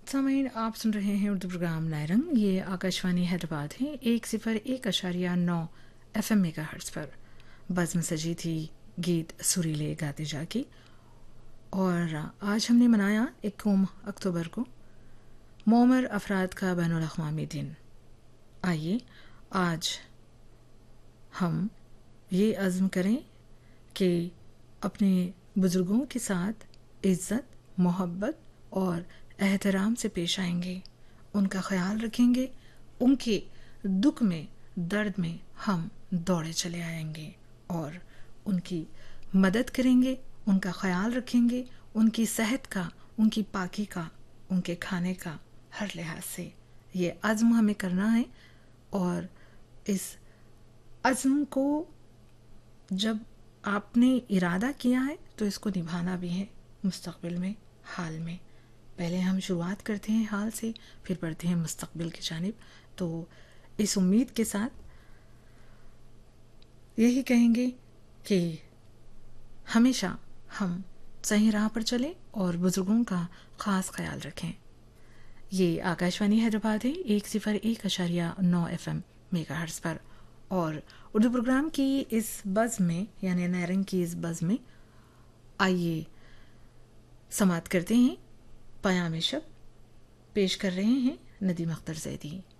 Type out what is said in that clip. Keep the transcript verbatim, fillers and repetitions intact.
सामीन आप सुन रहे हैं उर्दू प्रोग्राम नायरंग। ये आकाशवाणी हैदराबाद है एक सिफर एक अशारिया नौ एफ एम मेगा हर्ट्स पर। बज़्म सजी थी गीत सुरीले गाते जाके। और आज हमने मनाया इक्कीस अक्टूबर को मोमर अफराद का बैनुल अक़वामी दिन। आइए आज हम ये अज़्म करें कि अपने बुज़ुर्गों के साथ इज़्ज़त, मोहब्बत और एहतराम से पेश आएंगे, उनका ख्याल रखेंगे, उनके दुख में, दर्द में हम दौड़े चले आएंगे और उनकी मदद करेंगे, उनका ख्याल रखेंगे, उनकी सेहत का, उनकी पाकी का, उनके खाने का हर लिहाज से ये अज़्म हमें करना है। और इस अज़्म को जब आपने इरादा किया है तो इसको निभाना भी है मुस्तक़बिल में, हाल में। पहले हम शुरुआत करते हैं हाल से, फिर बढ़ते हैं मुस्तक़बिल की जानिब। तो इस उम्मीद के साथ यही कहेंगे कि हमेशा हम सही राह पर चलें और बुज़ुर्गों का ख़ास ख्याल रखें। ये आकाशवाणी हैदराबाद है एक सिफर एक अशारिया नौ एफ एम मेगा हर्ट्स पर। और उर्दू प्रोग्राम की इस बज़ में, यानी नायरंग की इस बज़ में, आइए समात करते हैं। पयाम शब पेश कर रहे हैं नदीम अख्तर ज़ैदी।